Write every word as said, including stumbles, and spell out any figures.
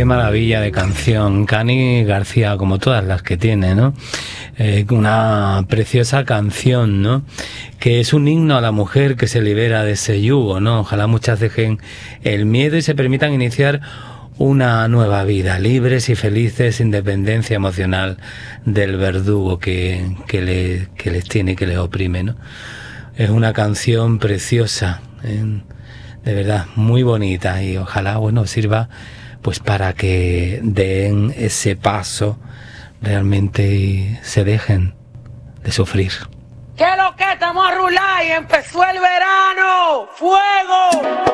qué maravilla de canción. Cani García, como todas las que tiene, ¿no? Eh, una preciosa canción, ¿no? Que es un himno a la mujer que se libera de ese yugo, ¿no? Ojalá muchas dejen el miedo y se permitan iniciar una nueva vida, libres y felices, sin dependencia emocional del verdugo que, que, le, que les tiene y que les oprime, ¿no? Es una canción preciosa, ¿eh? De verdad, muy bonita, y ojalá, bueno, sirva pues para que den ese paso realmente y se dejen de sufrir. ¿Qué es lo que estamos a rular y empezó el verano? ¡Fuego!